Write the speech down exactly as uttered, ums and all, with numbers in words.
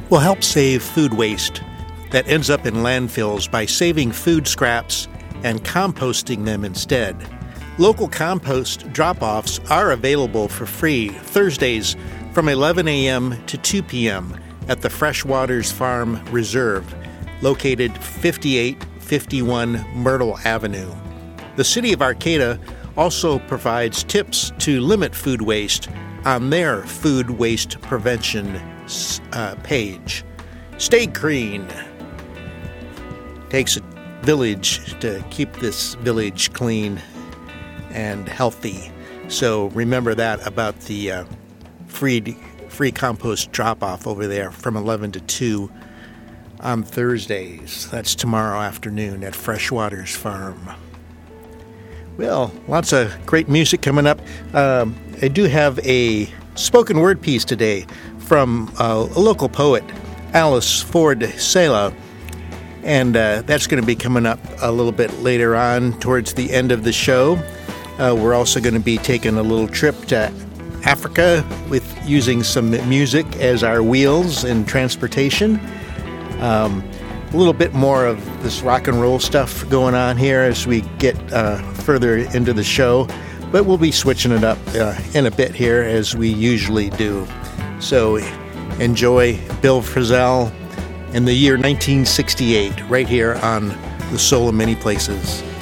will help save food waste that ends up in landfills by saving food scraps and composting them instead. Local compost drop-offs are available for free Thursdays from eleven a.m. to two p.m. at the Freshwaters Farm Reserve, located fifty-eight fifty-one Myrtle Avenue. The City of Arcata also provides tips to limit food waste on their food waste prevention uh, page. Stay green. Takes a village to keep this village clean and healthy. So remember that about the uh, free free compost drop-off over there from eleven to two on Thursdays. That's tomorrow afternoon at Freshwaters Farm. Well, lots of great music coming up. Um, I do have a spoken word piece today from uh, a local poet, Alice Ford Sela. And uh, that's going to be coming up a little bit later on towards the end of the show. Uh, we're also going to be taking a little trip to Africa with using some music as our wheels in transportation. Um, a little bit more of this rock and roll stuff going on here as we get uh, further into the show. But we'll be switching it up uh, in a bit here as we usually do. So enjoy Bill Frisell in the year nineteen sixty-eight right here on The Soul of Many Places.